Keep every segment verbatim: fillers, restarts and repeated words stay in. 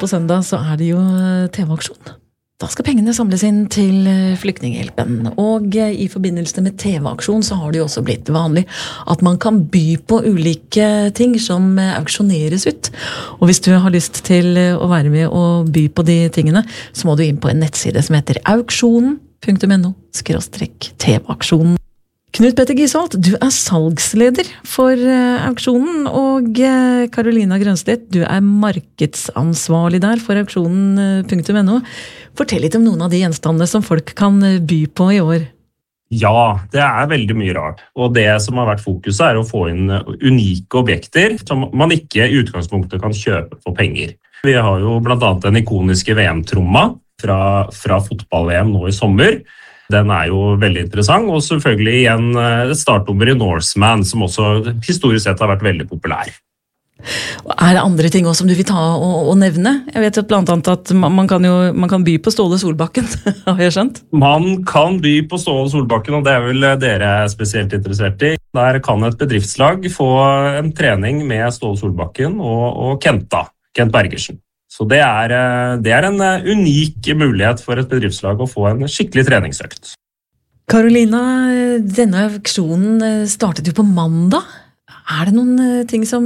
på søndag så er det jo T V-aksjon. Da skal pengene samles inn til flyktninghjelpen, og i forbindelse med T V-aksjon så har det jo også blitt vanlig at man kan by på ulike ting som auksjoneres ut. Og hvis du har lyst til å være med og by på de tingene, så må du inn på en nettside som heter auksjonen punktum no skråstrek T V-aksjonen. Knut Petter Gisholt, du er salgsleder for uh, auksjonen, og uh, Karolina Grønstedt, du er markedsansvarlig der for auksjonen punktum no. Fortell litt om noen av de gjenstandene som folk kan uh, by på i år. Ja, det er veldig mye rart, og det som har vært fokuset er å få inn unike objekter som man ikke i utgangspunktet kan kjøpe for penger. Vi har jo blant annet den ikoniske V M-tromma fra, fra fotball-V M nå i sommer. Den er jo veldig interessant, og selvfølgelig igjen et startnummer i Norseman, som også historisk sett har vært veldig populær. Er det andre ting også som du vil ta og, og nevne? Jeg vet blant annet at man kan, jo, man kan by på Ståle Solbakken, har jeg skjønt? Man kan by på Ståle Solbakken, og det er vel dere spesielt interessert i. Der kan et bedriftslag få en trening med Ståle Solbakken og, og Kenta, Kent Bergersen. Så det er, det er en unik mulighet for et bedriftslag å få en skikkelig treningsøkt. Karolina, denne auksjonen startet jo på mandag. Er det noen ting som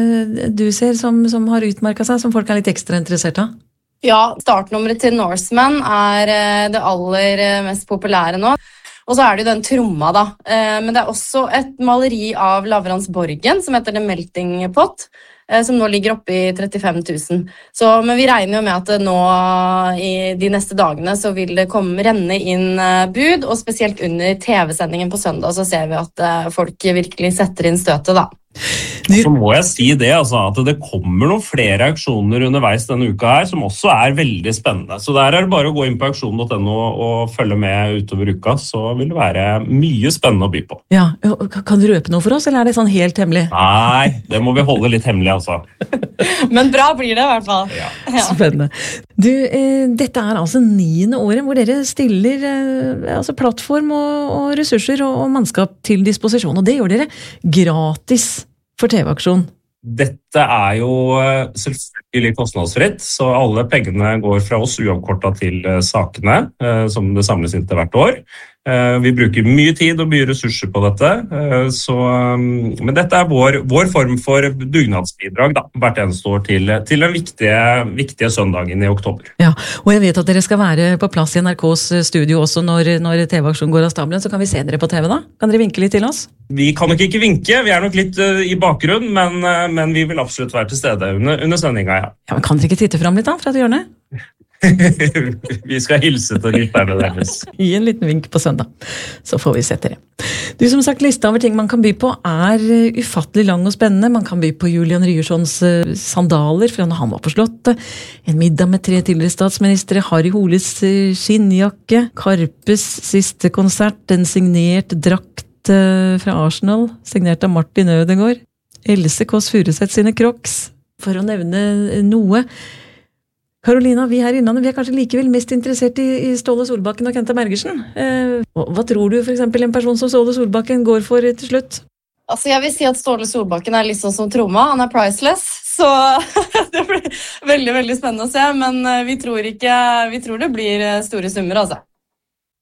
du ser som, som har utmarket seg, som folk er litt ekstra interessert av? Ja, startnummeret til Norseman er det aller mest populære nå. Og så er det jo den tromma da. Men det er også et maleri av Lavrans Borgen som heter The Melting Pot, som nå ligger oppe i trettifem tusen. Så, men vi regner jo med at nå i de neste dagene så vil det komme, renne inn bud, og spesielt under T V-sendingen på søndag så ser vi at folk virkelig setter inn støtet da. Så må jeg si det, altså, at det kommer noen flere auksjoner underveis denne uka her, som også er veldig spennende. Så der er det bare å gå inn på auksjon punktum no og følge med utover uka, så vil det være mye spennende å by på. Ja, kan du røpe noe for oss, eller er det sånn helt hemmelig? Nei, det må vi holde litt hemmelig, altså. Men bra blir det i hvert fall. Ja. Ja. Spennende. Du, eh, dette er altså niende året hvor dere stiller eh, altså plattform og, og ressurser og, og mannskap til disposisjon, og det gjør dere gratis for T V-aksjon. Dette er jo selvfølgelig kostnadsfritt, så alle pengene går fra oss uavkortet til sakene som det samles inn til hvert år. Vi bruker mye tid og mye ressurser på dette, så, men dette er vår, vår form for dugnadsbidrag da, hvert eneste år til, til den viktige, viktige søndagen i oktober. Ja, og jeg vet at dere skal være på plass i N R K's studio også når, når T V-aksjon går av stabelen, så kan vi se dere på T V da? Kan dere vinke litt til oss? Vi kan nok ikke vinke, vi er nok litt uh, i bakgrunn, men, uh, men vi vil absolutt være til stede under, under sendingen, ja. Ja, men kan dere ikke titte frem litt da, fra et hjørne? Vi skal hilse til lytterne deres. Gi en liten vink på søndag, så får vi sett dere. Du, som sagt, lista over ting man kan by på er ufattelig lang og spennende. Man kan by på Julian Ryerssons sandaler fra når han var på slottet, en middag med tre tidligere statsministre, Harry Holes skinnjakke, Karpes siste konsert, en signert drakt fra Arsenal, signert av Martin Ødegaard, Else Kåss Furuseth sine Crocs, for å nevne noe. Karolina, vi her i Innlandet, vi er kanskje likevel mest interessert i, i Ståle Solbakken og Kenta Bergersen. Eh, hva tror du for eksempel en person som Ståle Solbakken går for til slutt? Altså, jeg vil si at Ståle Solbakken er litt sånn som tromma, han er priceless, så det blir veldig, veldig spennende å se, men vi tror, ikke, vi tror det blir store summer, altså.